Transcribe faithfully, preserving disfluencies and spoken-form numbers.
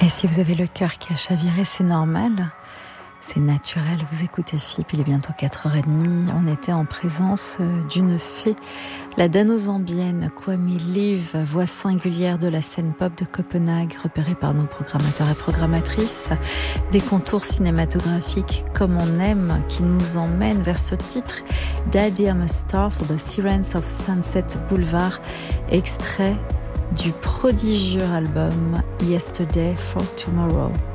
Et si vous avez le cœur qui a chaviré, c'est normal, c'est naturel. Vous écoutez F I P, il est bientôt quatre heures trente. On était en présence d'une fée, la dano-zambienne Kwame Liv, voix singulière de la scène pop de Copenhague, repérée par nos programmateurs et programmatrices. Des contours cinématographiques comme on aime, qui nous emmènent vers ce titre Daddy I'm a Star for the Sirens of Sunset Boulevard, extrait du prodigieux album Yesterday for Tomorrow.